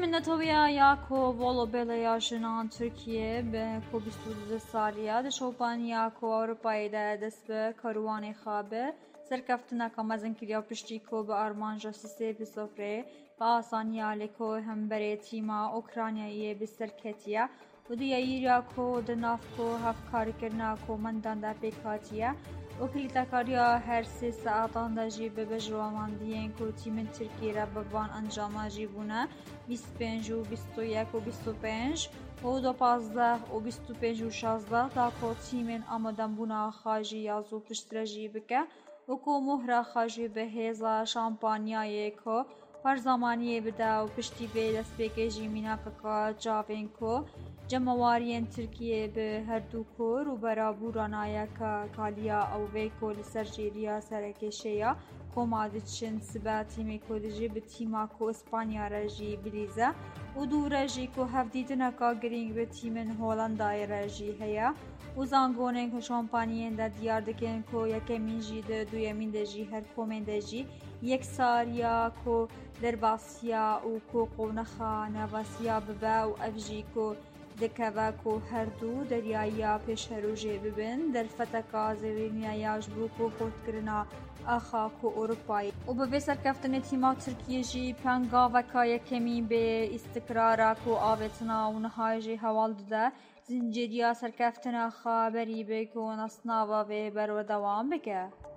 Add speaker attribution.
Speaker 1: تیم نتویا یا کو والو بلیا جنان ترکیه به کو 22 سالیه دشوپانیا کو اروپای ده دست به کاروان خوابه سرکفتنا کامزن کریا پشتی کو به آرمانجا سیسه بسفره با آسانیا لکو هم بره تیما اوکرانیایی بسرکتیه و دیگه کو دناف کو هفکاری کرنا کو مندان ده پیکاتیه وكلتاكاريا هر 3 ساعتان دا جی به بجوامان دیین کو تیم ترکی را بوان انجام جیبونه 25 و 21 و 25 و 12 و 25 و 16 دا کو تیم آمدن بونا خاجی یازو پشترجی بکه و کو مهر خاجی به هزا شامپانیای کو پر زمانی بده و پشتی به دست بکجی مینا که جاوین کو جمعوارین ترکیه به هر دو کور و برابورانایا که کالیا او ویکو لسرجیریا سرکشیا کومادچن سبا تیمی کودجی به تیما کو اسپانیا رجی بلیزه و دو رجی کو هفدیدنا که گرینگ به تیمن هولندای رجی هیا و زانگونن که شامپانیین دا دیار دکن کو یکمین جی ده دویمین ده جی هر کومن ده جی یک ساریا کو درباسیا و کو قونخا نواسیا ببا و افجی کو دکوا کو هر دو دریایا پیش هروجه ببن در فتکا زیرینیایاش بو کو خودکرنا آخا کو اروپایی و به سرکفتن تیما ترکیه جی پنگا وکا یکمی به استقرارا کو آوتنا و نهای جی حوال ده زنجیریا سرکفتن خبری به کو نصناوا و برو دوام بکه